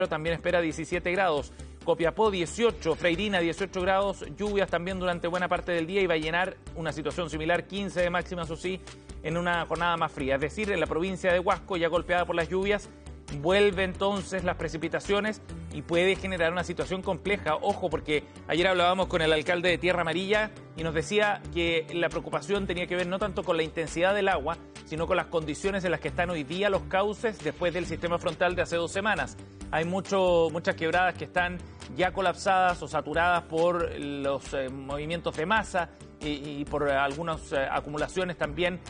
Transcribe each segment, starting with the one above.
también espera 17 grados. Copiapó 18, Freirina 18 grados, lluvias también durante buena parte del día y Vallenar una situación similar, 15 de máxima, eso sí, en una jornada más fría. Es decir, en la provincia de Huasco, ya golpeada por las lluvias, vuelve entonces las precipitaciones y puede generar una situación compleja. Ojo, porque ayer hablábamos con el alcalde de Tierra Amarilla y nos decía que la preocupación tenía que ver no tanto con la intensidad del agua, sino con las condiciones en las que están hoy día los cauces después del sistema frontal de hace 2 semanas. Hay muchas quebradas que están ya colapsadas o saturadas por los movimientos de masa y por algunas acumulaciones también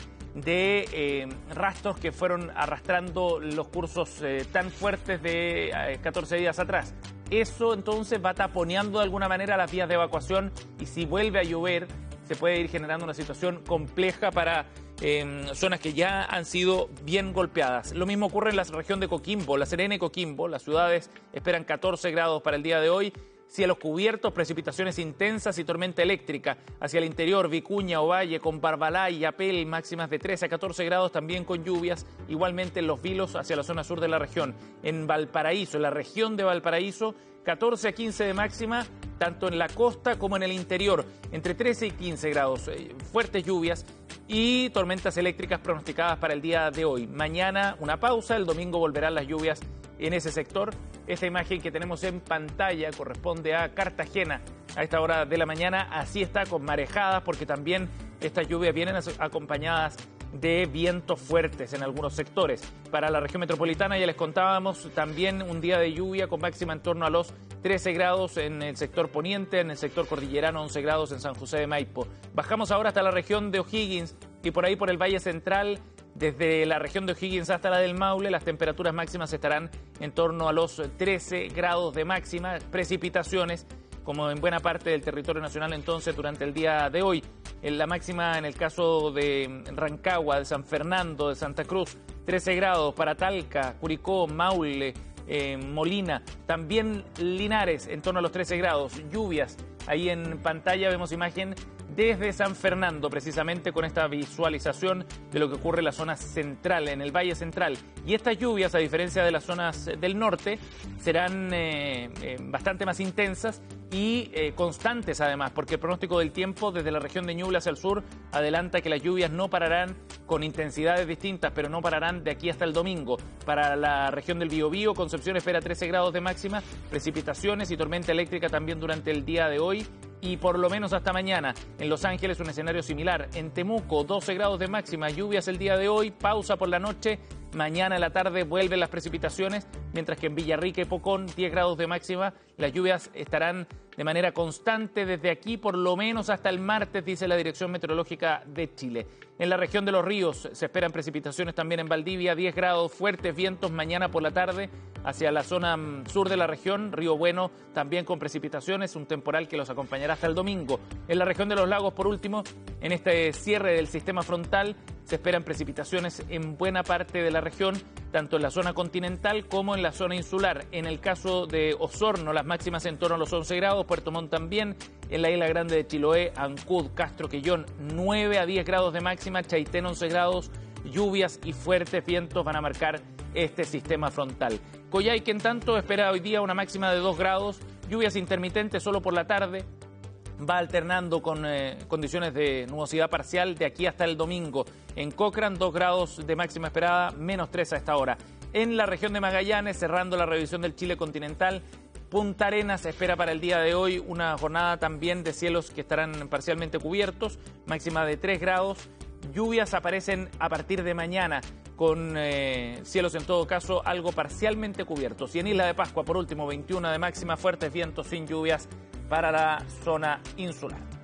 de rastros que fueron arrastrando los cursos tan fuertes de 14 días atrás. Eso entonces va taponeando de alguna manera las vías de evacuación y si vuelve a llover se puede ir generando una situación compleja para zonas que ya han sido bien golpeadas. Lo mismo ocurre en la región de Coquimbo, La Serena y Coquimbo. Las ciudades esperan 14 grados para el día de hoy. Cielos cubiertos, precipitaciones intensas y tormenta eléctrica. Hacia el interior, Vicuña, Ovalle, con Barbalá y Apel, máximas de 13 a 14 grados, también con lluvias. Igualmente en Los Vilos, hacia la zona sur de la región. En Valparaíso, en la región de Valparaíso, 14 a 15 de máxima, tanto en la costa como en el interior. Entre 13 y 15 grados, fuertes lluvias y tormentas eléctricas pronosticadas para el día de hoy. Mañana una pausa, el domingo volverán las lluvias en ese sector. Esta imagen que tenemos en pantalla corresponde a Cartagena a esta hora de la mañana. Así está, con marejadas, porque también estas lluvias vienen acompañadas de vientos fuertes en algunos sectores. Para la región metropolitana, ya les contábamos, también un día de lluvia con máxima en torno a los 13 grados en el sector poniente, en el sector cordillerano 11 grados en San José de Maipo. Bajamos ahora hasta la región de O'Higgins y por ahí por el Valle Central. Desde la región de O'Higgins hasta la del Maule, las temperaturas máximas estarán en torno a los 13 grados de máxima, precipitaciones, como en buena parte del territorio nacional entonces durante el día de hoy. La máxima en el caso de Rancagua, de San Fernando, de Santa Cruz, 13 grados, para Talca, Curicó, Maule, Molina, también Linares, en torno a los 13 grados, lluvias. Ahí en pantalla vemos imagen desde San Fernando, precisamente con esta visualización de lo que ocurre en la zona central, en el Valle Central. Y estas lluvias, a diferencia de las zonas del norte, serán bastante más intensas y constantes además, porque el pronóstico del tiempo desde la región de Ñuble hacia el sur adelanta que las lluvias no pararán con intensidades distintas, pero no pararán de aquí hasta el domingo. Para la región del Biobío, Concepción espera 13 grados de máxima, precipitaciones y tormenta eléctrica también durante el día de hoy y por lo menos hasta mañana. En Los Ángeles un escenario similar. En Temuco 12 grados de máxima, lluvias el día de hoy, pausa por la noche. Mañana en la tarde vuelven las precipitaciones, mientras que en Villarrica y Pocón 10 grados de máxima. Las lluvias estarán de manera constante desde aquí por lo menos hasta el martes, dice la Dirección Meteorológica de Chile. En la región de Los Ríos se esperan precipitaciones también en Valdivia, 10 grados, fuertes vientos mañana por la tarde hacia la zona sur de la región. Río Bueno también con precipitaciones, un temporal que los acompañará hasta el domingo. En la región de los lagos, por último, en este cierre del sistema frontal, se esperan precipitaciones en buena parte de la región, tanto en la zona continental como en la zona insular. En el caso de Osorno, las máximas en torno a los 11 grados, Puerto Montt también, en la isla grande de Chiloé, Ancud, Castro, Quellón, 9 a 10 grados de máxima, Chaitén 11 grados, lluvias y fuertes vientos van a marcar este sistema frontal. Coyhaique, en tanto, espera hoy día una máxima de 2 grados, lluvias intermitentes solo por la tarde, va alternando con condiciones de nubosidad parcial de aquí hasta el domingo. En Cochrane, 2 grados de máxima esperada, menos 3 a esta hora. En la región de Magallanes, cerrando la revisión del Chile continental, Punta Arenas espera para el día de hoy una jornada también de cielos que estarán parcialmente cubiertos, máxima de 3 grados. Lluvias aparecen a partir de mañana, con cielos en todo caso algo parcialmente cubiertos. Y en Isla de Pascua, por último, 21 de máxima, fuertes vientos sin lluvias para la zona insular.